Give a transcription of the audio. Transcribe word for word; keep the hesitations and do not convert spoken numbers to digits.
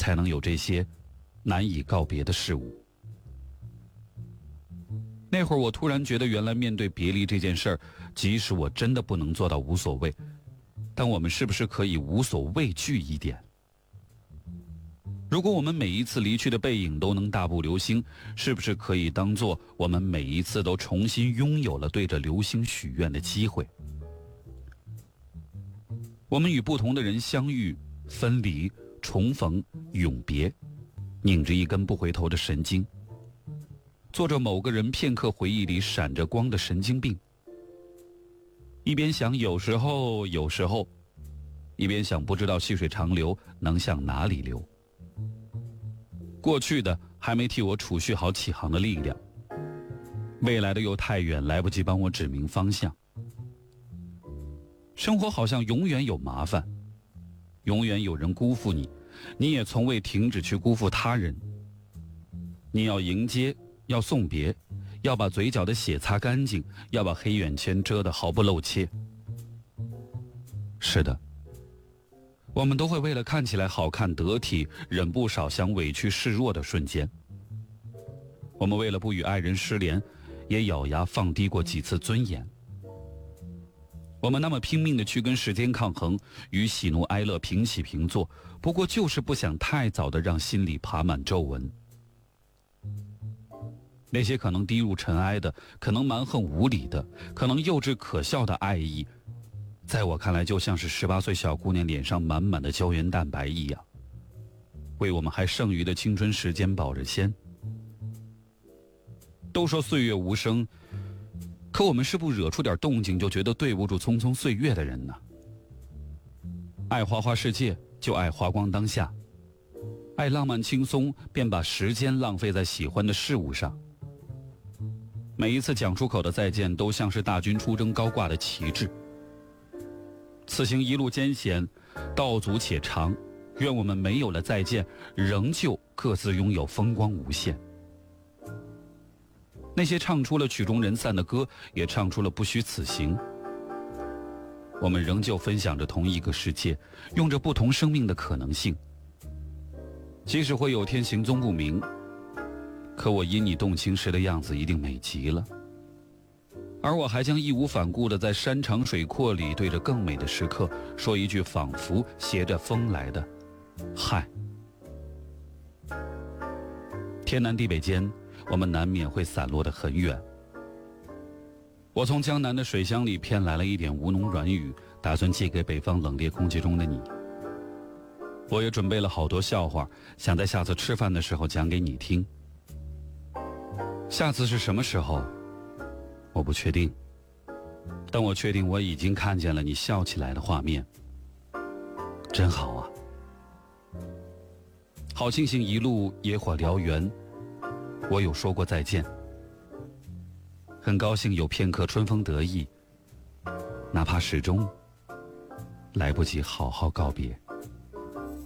才能有这些难以告别的事物。那会儿我突然觉得，原来面对别离这件事儿，即使我真的不能做到无所谓，但我们是不是可以无所畏惧一点？如果我们每一次离去的背影都能大步流星，是不是可以当做我们每一次都重新拥有了对着流星许愿的机会？我们与不同的人相遇、分离、重逢、永别，拧着一根不回头的神经，做着某个人片刻回忆里闪着光的神经病，一边想有时候有时候，一边想不知道细水长流能向哪里流。过去的还没替我储蓄好起航的力量，未来的又太远，来不及帮我指明方向。生活好像永远有麻烦，永远有人辜负你，你也从未停止去辜负他人。你要迎接，要送别，要把嘴角的血擦干净，要把黑眼圈遮得毫不露怯。是的，我们都会为了看起来好看得体，忍不少想委屈示弱的瞬间。我们为了不与爱人失联，也咬牙放低过几次尊严。我们那么拼命地去跟时间抗衡，与喜怒哀乐平起平坐，不过就是不想太早地让心里爬满皱纹。那些可能低入尘埃的，可能蛮横无理的，可能幼稚可笑的爱意，在我看来就像是十八岁小姑娘脸上满满的胶原蛋白一样，为我们还剩余的青春时间保着鲜。都说岁月无声，可我们是不惹出点动静就觉得对不住匆匆岁月的人呢？爱花花世界就爱花光当下，爱浪漫轻松便把时间浪费在喜欢的事物上。每一次讲出口的再见都像是大军出征高挂的旗帜。此行一路艰险，道阻且长，愿我们没有了再见，仍旧各自拥有风光无限。那些唱出了曲终人散的歌，也唱出了不虚此行。我们仍旧分享着同一个世界，用着不同生命的可能性。即使会有天行踪不明，可我因你动情时的样子一定美极了。而我还将义无反顾地在山长水阔里，对着更美的时刻说一句仿佛携着风来的嗨。天南地北间，我们难免会散落得很远。我从江南的水乡里骗来了一点吴侬软语，打算寄给北方冷冽空气中的你。我也准备了好多笑话，想在下次吃饭的时候讲给你听。下次是什么时候我不确定，但我确定我已经看见了你笑起来的画面，真好啊！好庆幸一路野火燎原，我有说过再见。很高兴有片刻春风得意，哪怕始终来不及好好告别。